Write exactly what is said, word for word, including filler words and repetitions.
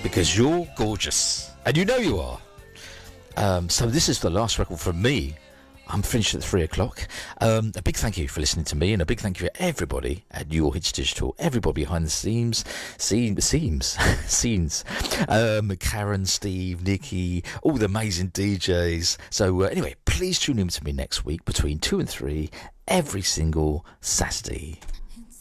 because you're gorgeous. And you know you are. Um, so this is the last record from me. I'm finished at three o'clock. Um, a big thank you for listening to me, and a big thank you for everybody at Your Hits Digital, everybody behind the scenes, scene, scenes, scenes, um, Karen, Steve, Nikki, all the amazing D Js. So uh, anyway, please tune in to me next week between two and three every single Saturday.